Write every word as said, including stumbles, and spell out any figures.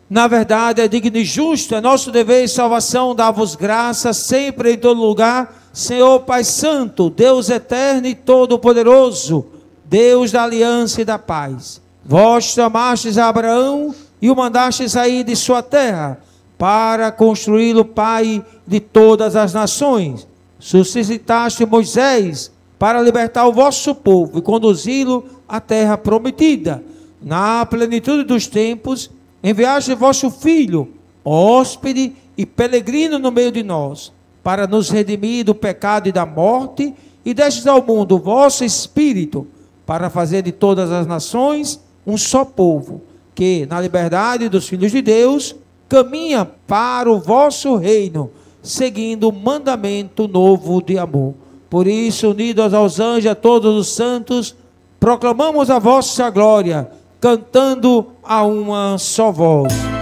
Na verdade, é digno e justo, é nosso dever e salvação dar-vos graça sempre em todo lugar, Senhor Pai Santo, Deus eterno e todo-poderoso, Deus da aliança e da paz. Vós chamastes a Abraão e o mandastes sair de sua terra, para construí-lo pai de todas as nações. Suscitaste Moisés para libertar o vosso povo e conduzi-lo à terra prometida. Na plenitude dos tempos, enviaste vosso Filho, hóspede e peregrino no meio de nós, para nos redimir do pecado e da morte, e destes ao mundo o vosso Espírito, para fazer de todas as nações um só povo, que, na liberdade dos filhos de Deus, caminha para o vosso reino, seguindo o mandamento novo de amor. Por isso, unidos aos anjos e a todos os santos, proclamamos a vossa glória, cantando a uma só voz.